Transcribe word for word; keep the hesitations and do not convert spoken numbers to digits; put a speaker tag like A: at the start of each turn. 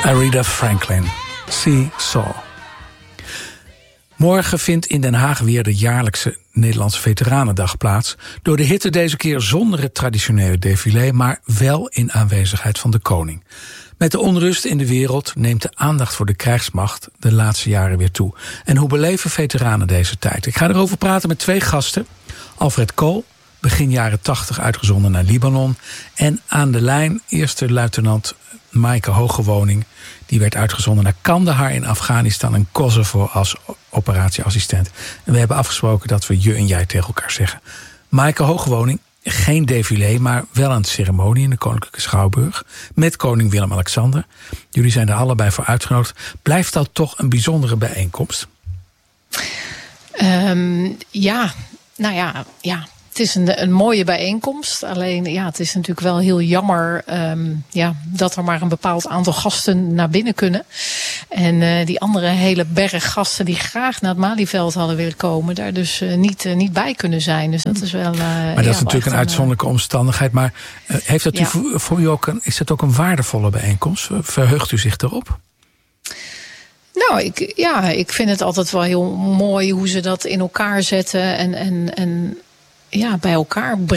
A: Aretha Franklin, See Saw. Morgen vindt in Den Haag weer de jaarlijkse Nederlandse Veteranendag plaats. Door de hitte deze keer zonder het traditionele défilé, maar wel in aanwezigheid van de koning. Met de onrust in de wereld neemt de aandacht voor de krijgsmacht de laatste jaren weer toe. En hoe beleven veteranen deze tijd? Ik ga erover praten met twee gasten. Alfred Kool, begin jaren tachtig uitgezonden naar Libanon. En aan de lijn eerste luitenant Maaike Hogewoning. Die werd uitgezonden naar Kandahar in Afghanistan en Kosovo als operatieassistent. En we hebben afgesproken dat we je en jij tegen elkaar zeggen. Maaike Hogewoning, geen défilé, maar wel een ceremonie in de Koninklijke Schouwburg. Met koning Willem-Alexander. Jullie zijn er allebei voor uitgenodigd. Blijft dat toch een bijzondere bijeenkomst?
B: Um, ja, nou ja, ja. Het is een, een mooie bijeenkomst. Alleen, ja, het is natuurlijk wel heel jammer um, ja, dat er maar een bepaald aantal gasten naar binnen kunnen. En uh, die andere hele berg gasten die graag naar het Malieveld hadden willen komen, daar dus uh, niet, uh, niet bij kunnen zijn. Dus dat is wel. Uh,
A: maar dat ja, is natuurlijk een uitzonderlijke uh, omstandigheid. Maar uh, heeft dat ja. u voor, voor u ook een, is dat ook een waardevolle bijeenkomst? Verheugt u zich erop?
B: Nou, ik, ja, ik vind het altijd wel heel mooi hoe ze dat in elkaar zetten en, en, en ja, bij elkaar brengen.